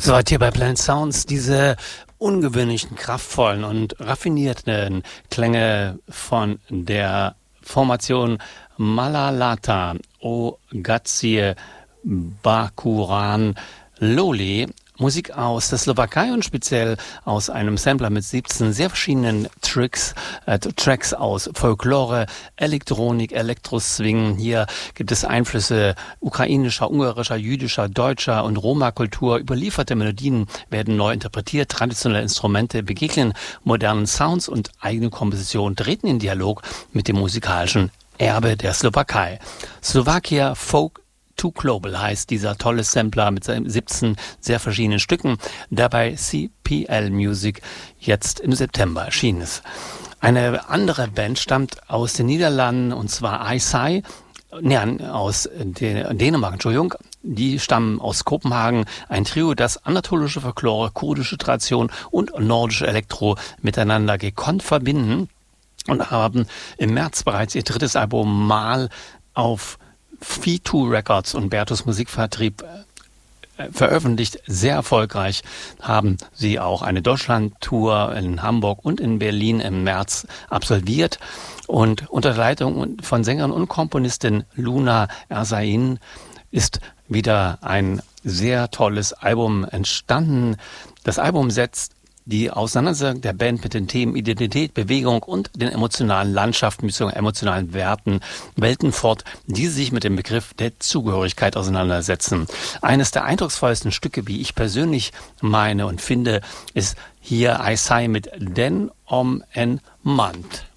Soweit hier bei Planet Sounds diese ungewöhnlichen, kraftvollen und raffinierten Klänge von der Formation Malalata Ogazie Bakuran Loli. Musik aus der Slowakei und speziell aus einem Sampler mit 17 sehr verschiedenen Tracks aus Folklore, Elektronik, Elektroswing. Hier gibt es Einflüsse ukrainischer, ungarischer, jüdischer, deutscher und Roma-Kultur. Überlieferte Melodien werden neu interpretiert, traditionelle Instrumente begegnen modernen Sounds und eigene Kompositionen treten in Dialog mit dem musikalischen Erbe der Slowakei. Slovakia Folk to Global heißt dieser tolle Sampler mit seinen 17 sehr verschiedenen Stücken, der bei CPL Music jetzt im September erschienen ist. Eine andere Band stammt aus den Niederlanden, und zwar aus Dänemark, Entschuldigung. Die stammen aus Kopenhagen, ein Trio, das anatolische Folklore, kurdische Tradition und nordische Elektro miteinander gekonnt verbinden und haben im März bereits ihr drittes Album Mal auf V2 Records und Bertus Musikvertrieb veröffentlicht. Sehr erfolgreich haben sie auch eine Deutschland-Tour in Hamburg und in Berlin im März absolviert. Und unter der Leitung von Sängerin und Komponistin Luna Ersain ist wieder ein sehr tolles Album entstanden. Das Album setzt die Auseinandersetzung der Band mit den Themen Identität, Bewegung und den emotionalen Landschaften bzw. emotionalen Welten fort, die sich mit dem Begriff der Zugehörigkeit auseinandersetzen. Eines der eindrucksvollsten Stücke, wie ich persönlich meine und finde, ist hier I Say mit Den om en Mand.